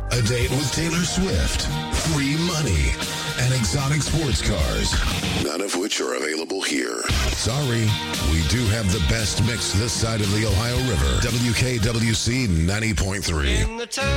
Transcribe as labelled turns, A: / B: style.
A: a date with Taylor Swift, free money, and exotic sports cars. None of which are available here. Sorry, we do have the best mix this side of the Ohio River. WKWC 90.3.